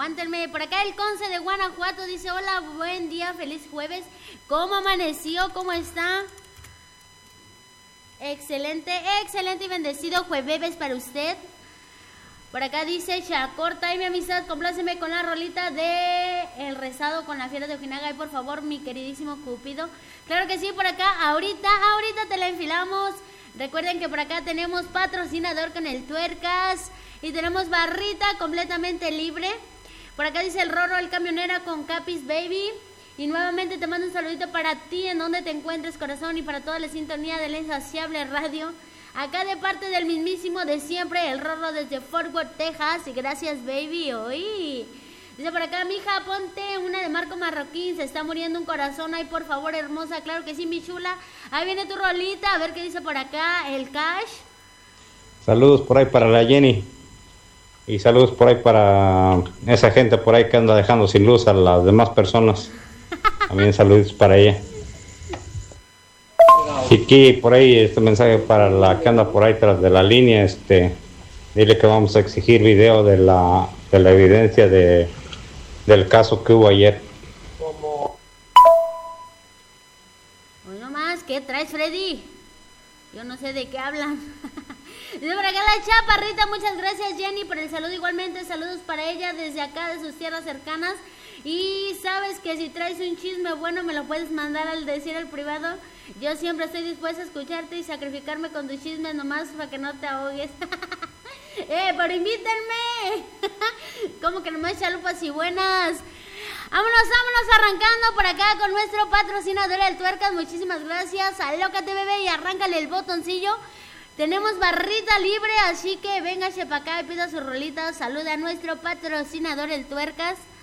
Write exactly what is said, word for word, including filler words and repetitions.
aguántenme. Por acá el Conce de Guanajuato dice, hola, buen día, feliz jueves. ¿Cómo amaneció? ¿Cómo está? Excelente, excelente y bendecido jueves para usted. Por acá dice Chacorta y mi amistad, compláceme con la rolita de El Rezado con la Fiera de Ojinaga. Y por favor, mi queridísimo Cupido. Claro que sí, por acá, ahorita, ahorita te la enfilamos. Recuerden que por acá tenemos patrocinador con el Tuercas y tenemos barrita completamente libre. Por acá dice el Rorro, el camionera con Capis Baby. Y nuevamente te mando un saludito para ti en donde te encuentres, corazón, y para toda la sintonía de la Insaciable Radio. Acá de parte del mismísimo de siempre, el Rorro desde Fort Worth, Texas. Y gracias, baby. Oí. Dice por acá, mija, ponte una de Marco Marroquín. Se está muriendo un corazón. Ay, por favor, hermosa. Claro que sí, mi chula. Ahí viene tu rolita. A ver qué dice por acá el Cash. Saludos por ahí para la Jenny. Y saludos por ahí para esa gente por ahí que anda dejando sin luz a las demás personas. También saludos para ella. Chiqui, por ahí este mensaje para la que anda por ahí tras de la línea, este, dile que vamos a exigir video de la de la evidencia de del caso que hubo ayer. Hoy nomás, ¿qué traes, Freddy? Yo no sé de qué hablan. Dice por acá la Chaparrita, muchas gracias, Jenny, por el saludo. Igualmente, saludos para ella desde acá de sus tierras cercanas. Y sabes que si traes un chisme bueno me lo puedes mandar al decir al privado. Yo siempre estoy dispuesta a escucharte y sacrificarme con tus chismes nomás para que no te ahogues. ¡Eh, pero invítenme! Como que nomás chalupas y buenas. Vámonos, vámonos arrancando por acá con nuestro patrocinador el Tuercas. Muchísimas gracias. Alócate, bebé, y arráncale el botoncillo. Tenemos barrita libre, así que véngase para acá y pida su rolita. Saluda a nuestro patrocinador el Tuercas.